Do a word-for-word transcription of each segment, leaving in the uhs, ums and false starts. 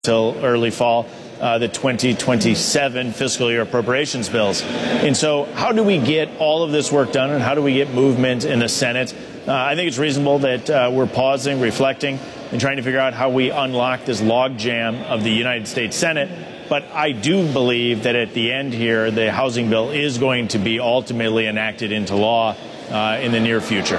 till early fall, uh, the twenty twenty-seven fiscal year appropriations bills. And so how do we get all of this work done, and how do we get movement in the Senate? Uh, I think it's reasonable that uh, we're pausing, reflecting, and trying to figure out how we unlock this logjam of the United States Senate. But I do believe that at the end here, the housing bill is going to be ultimately enacted into law uh, in the near future.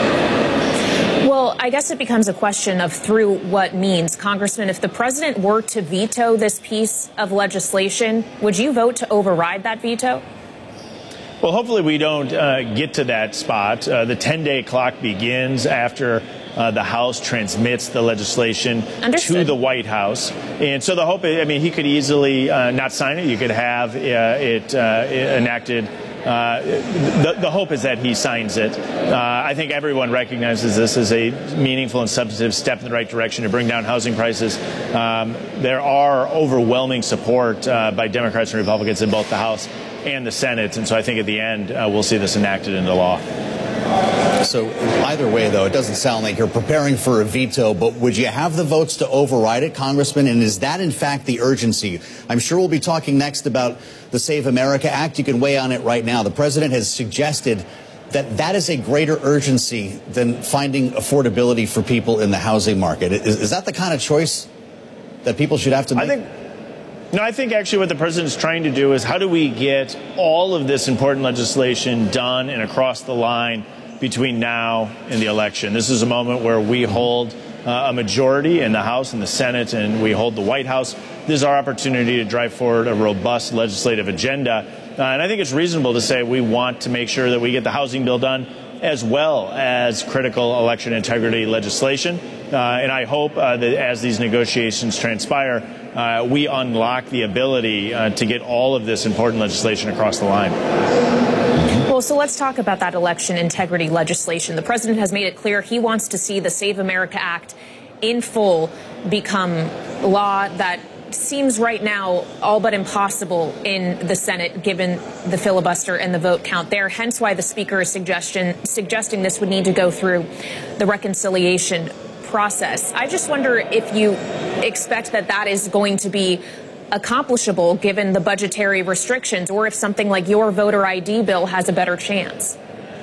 Well, I guess it becomes a question of through what means. Congressman, if the president were to veto this piece of legislation, would you vote to override that veto? Well, hopefully we don't uh, get to that spot. Uh, the ten-day clock begins after uh, the House transmits the legislation Understood. to the White House. And so the hope, I mean, he could easily uh, not sign it. You could have uh, it uh, enacted. Uh, the, the hope is that he signs it. Uh, I think everyone recognizes this as a meaningful and substantive step in the right direction to bring down housing prices. Um, there are overwhelming support uh, by Democrats and Republicans in both the House and the Senate, and so I think at the end uh, we'll see this enacted into law. So either way, though, it doesn't sound like you're preparing for a veto, but would you have the votes to override it, Congressman? And is that, in fact, the urgency? I'm sure we'll be talking next about the Save America Act. You can weigh on it right now. The president has suggested that that is a greater urgency than finding affordability for people in the housing market. Is, is that the kind of choice that people should have to make? I think No, I think actually what the president is trying to do is how do we get all of this important legislation done and across the line between now and the election. This is a moment where we hold uh, a majority in the House and the Senate, and we hold the White House. This is our opportunity to drive forward a robust legislative agenda. Uh, and I think it's reasonable to say we want to make sure that we get the housing bill done as well as critical election integrity legislation. Uh, and I hope uh, that as these negotiations transpire, uh, we unlock the ability uh, to get all of this important legislation across the line. Well, so let's talk about that election integrity legislation. The president has made it clear he wants to see the Save America Act in full become law. That seems right now all but impossible in the Senate, given the filibuster and the vote count there. Hence why the speaker is suggestion, suggesting this would need to go through the reconciliation process. I just wonder if you expect that that is going to be accomplishable given the budgetary restrictions, or if something like your voter I D bill has a better chance.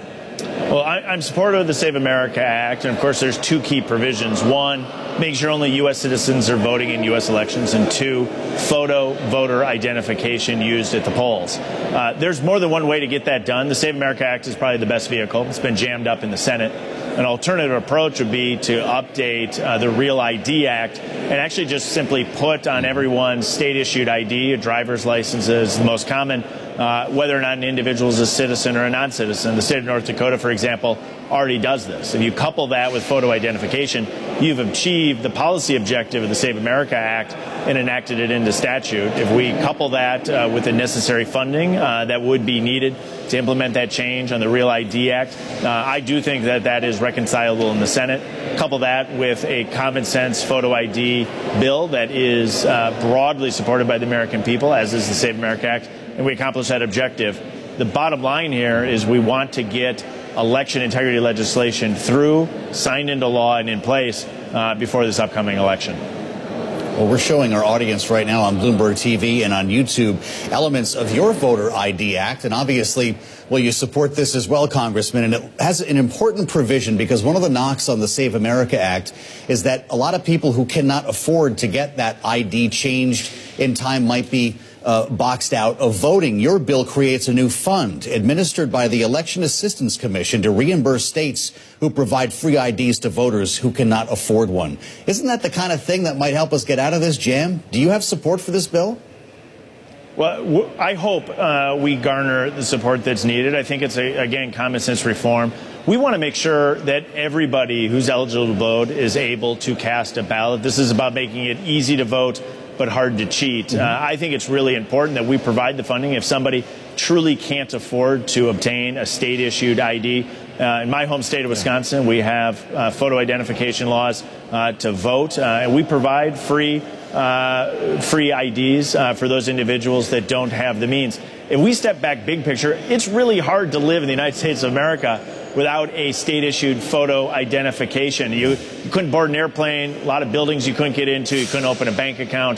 Well, I, I'm supportive of the Save America Act, and of course there's two key provisions. One, making sure only U S citizens are voting in U S elections, and two, photo voter identification used at the polls. Uh, there's more than one way to get that done. The Save America Act is probably the best vehicle. It's been jammed up in the Senate. An alternative approach would be to update uh, the Real I D Act and actually just simply put on everyone's state-issued I D, a driver's license is the most common, uh, whether or not an individual is a citizen or a non-citizen. The state of North Dakota, for example, already does this. If you couple that with photo identification, you've achieved the policy objective of the Save America Act and enacted it into statute. If we couple that uh, with the necessary funding uh, that would be needed to implement that change on the Real I D Act, uh, I do think that that is reconcilable in the Senate. Couple that with a common sense photo I D bill that is uh, broadly supported by the American people, as is the Save America Act, and we accomplish that objective. The bottom line here is we want to get election integrity legislation through, signed into law, and in place uh, before this upcoming election. Well, we're showing our audience right now on Bloomberg T V and on YouTube elements of your Voter I D Act. And obviously, well, you support this as well, Congressman. And it has an important provision because one of the knocks on the Save America Act is that a lot of people who cannot afford to get that I D changed in time might be Uh, boxed out of voting. Your bill creates a new fund administered by the Election Assistance Commission to reimburse states who provide free I Ds to voters who cannot afford one. Isn't that the kind of thing that might help us get out of this jam? Do you have support for this bill? Well, w I hope uh, we garner the support that's needed. I think it's, a, again, common sense reform. We want to make sure that everybody who's eligible to vote is able to cast a ballot. This is about making it easy to vote, but hard to cheat. Uh, I think it's really important that we provide the funding. If somebody truly can't afford to obtain a state-issued I D, uh, in my home state of Wisconsin, we have uh, photo identification laws uh, to vote, uh, and we provide free uh, free I Ds uh, for those individuals that don't have the means. If we step back big picture, it's really hard to live in the United States of America without a state-issued photo identification. You, you couldn't board an airplane, a lot of buildings you couldn't get into, you couldn't open a bank account.